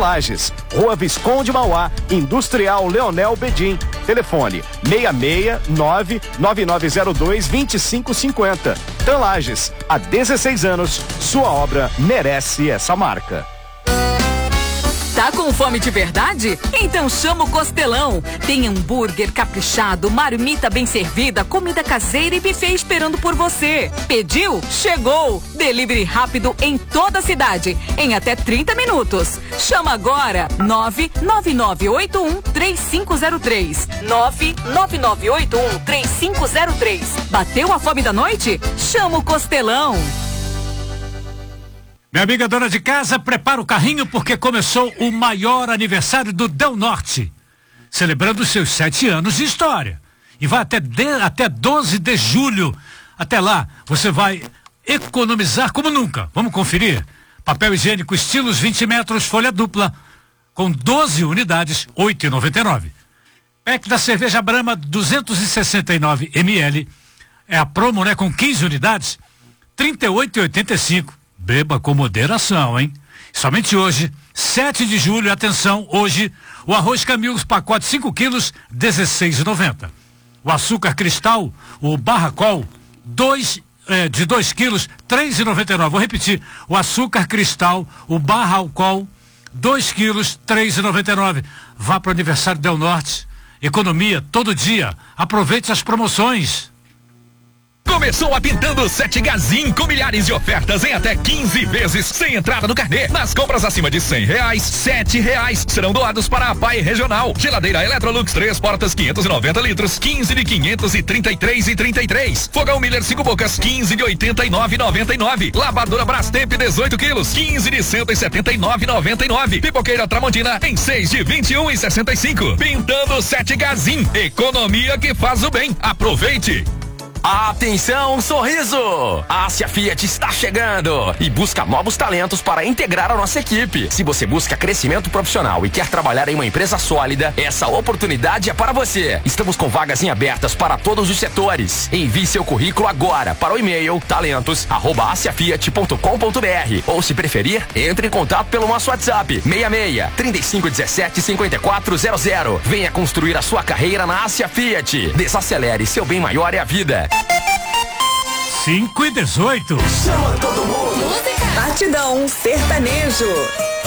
Lages, Rua Visconde Mauá, Industrial Leonel Bedim. Telefone 669-9902-2550. TAM Lages, há 16 anos, sua obra merece essa marca. Tá com fome de verdade? Então chama o Costelão. Tem hambúrguer caprichado, marmita bem servida, comida caseira e buffet esperando por você. Pediu? Chegou! Delivery rápido em toda a cidade, em até 30 minutos. Chama agora 99981-3503. 99981-3503. Bateu a fome da noite? Chama o Costelão. Minha amiga dona de casa, prepara o carrinho porque começou o maior aniversário do Del Norte, celebrando seus 7 anos de história. E vai até 12 de julho. Até lá, você vai economizar como nunca. Vamos conferir? Papel higiênico estilos 20 metros, folha dupla, com 12 unidades, R$ 8,99. Pack da cerveja Brahma, 269 ml. É a promo, né? Com 15 unidades, R$ 38,85. Beba com moderação, hein? Somente hoje, 7 de julho, atenção, hoje, o arroz Camil, pacote 5 quilos, R$ 16,90. O açúcar cristal, o Barracol, de 2 quilos, R$ 3,99. Vou repetir, o açúcar cristal, o Barracol, 2 quilos, R$ 3,99. Vá para o aniversário Del Norte. Economia todo dia. Aproveite as promoções. Começou a Pintando 7 Gazin com milhares de ofertas em até 15 vezes sem entrada no carnê. Nas compras acima de R$100, R$7 serão doados para a PAI Regional. Geladeira Electrolux 3 portas 590 litros, 15 de 533,33. Fogão Miller 5 bocas, 15 de 89,99. Lavadora Brastemp 18 quilos, 15 de 179,99. Pipoqueira Tramontina em 6 de 21,65. Pintando 7 Gazin, economia que faz o bem. Aproveite! Atenção, sorriso! A Ásia Fiat está chegando e busca novos talentos para integrar a nossa equipe. Se você busca crescimento profissional e quer trabalhar em uma empresa sólida, essa oportunidade é para você. Estamos com vagas em abertas para todos os setores. Envie seu currículo agora para o e-mail talentos@asiafiat.com.br ou, se preferir, entre em contato pelo nosso WhatsApp 66 3517 5400. Venha construir a sua carreira na Ásia Fiat. Desacelere, seu bem maior é a vida. 5:18. Chama todo mundo. Batidão sertanejo.